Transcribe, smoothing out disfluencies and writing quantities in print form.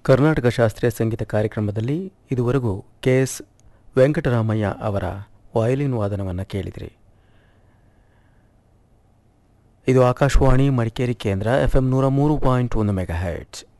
ಕರ್ನಾಟಕ ಶಾಸ್ತ್ರೀಯ ಸಂಗೀತ ಕಾರ್ಯಕ್ರಮದಲ್ಲಿ ಇದುವರೆಗೂ ಕೆ.ಎಸ್. ವೆಂಕಟರಾಮಯ್ಯ ಅವರ ವಯಲಿನ್ ವಾದನವನ್ನು ಕೇಳಿದಿರಿ. ಇದು ಆಕಾಶವಾಣಿ ಮಡಿಕೇರಿ ಕೇಂದ್ರ FM 103.1 ಮೆಗಾಹೆರ್ಟ್ಸ್.